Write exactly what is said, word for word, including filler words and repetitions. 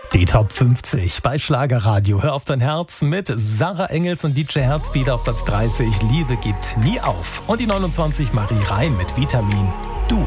Die Top fünfzig bei Schlagerradio. Hör auf dein Herz mit Sarah Engels und D J Herzbeat auf Platz dreißig. Liebe gibt nie auf. Und die neunundzwanzig Marie Reim mit Vitamin.